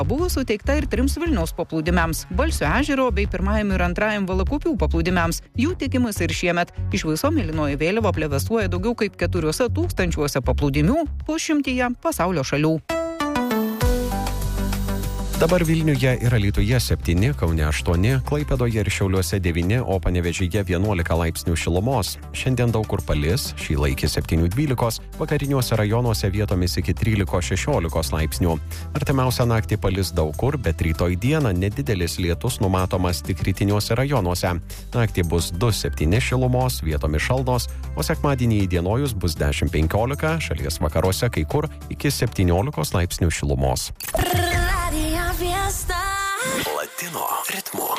Buvo suteikta ir 3 Vilniaus paplūdimiams – Balsio ežero bei 1 ir 2 Valakupių paplūdimiams. Jų tikimasi ir šiemet. Iš viso mėlynoji vėliava plevėsuoja daugiau kaip 4,000 paplūdimių po 100 pasaulio šalių. Dabar Vilniuje ir Alytuje 7, Kaune 8, Klaipėdoje ir Šiauliuose 9, o Panevėžyje 11 laipsnių šilumos. Šiandien daug kur palis, šį laikį 7-12, vakariniuose rajonuose vietomis iki 13-16 laipsnių. Artimiausią naktį palis daug kur, bet rytoj dieną nedidelis lietus numatomas tik rytiniuose rajonuose. Naktį bus 2-7 šilumos, vietomis šalnos, o sekmadienį įdienojus bus 10-15, šalies vakaruose kai kur iki 17 laipsnių šilumos.